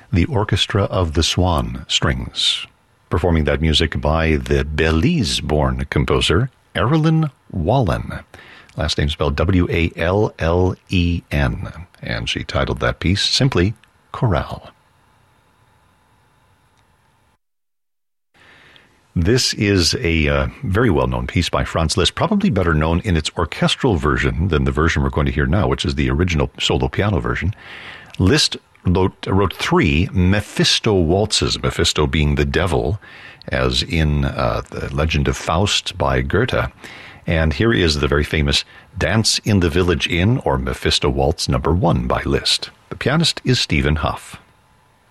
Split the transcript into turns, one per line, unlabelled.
the Orchestra of the Swan Strings. Performing that music by the Belize-born composer Erilyn Wallen. Last name spelled W-A-L-L-E-N. And she titled that piece simply Chorale. This is a very well-known piece by Franz Liszt, probably better known in its orchestral version than the version we're going to hear now, which is the original solo piano version. Liszt wrote 3 Mephisto waltzes, Mephisto being the devil, as in the Legend of Faust by Goethe. And here is the very famous Dance in the Village Inn, or Mephisto Waltz No. 1 by Liszt. The pianist is Stephen Hough.